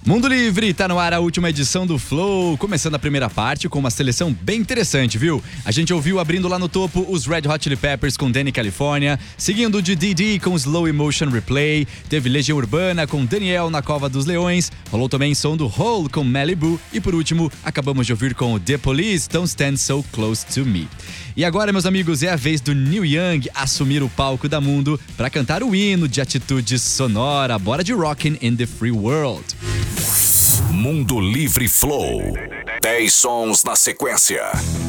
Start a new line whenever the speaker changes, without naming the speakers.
Mundo Livre, tá no ar a última edição do Flow, começando a primeira parte com uma seleção bem interessante, viu? A gente ouviu abrindo lá no topo os Red Hot Chili Peppers com Danny California, seguindo de Didi com Slow Emotion Replay, teve Legião Urbana com Daniel na Cova dos Leões, rolou também som do Hole com Malibu e por último, acabamos de ouvir com o The Police, Don't Stand So Close To Me. E agora, meus amigos, é a vez do Neil Young assumir o palco da Mundo para cantar o hino de atitude sonora. Bora de Rockin' in the Free World.
Mundo Livre Flow. 10 sons na sequência.